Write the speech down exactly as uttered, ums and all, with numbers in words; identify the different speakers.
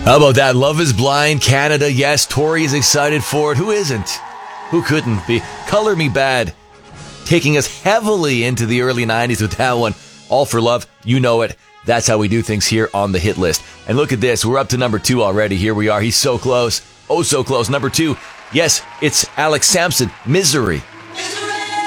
Speaker 1: How about that? Love is Blind, Canada. Yes, Tori is excited for it. Who isn't? Who couldn't be? Color Me Bad, taking us heavily into the early nineties with that one. All for Love, you know it. That's how we do things here on the hit list. And look at this. We're up to number two already. Here we are. He's so close. Oh, so close. Number two. Yes, it's Alex Sampson, Misery.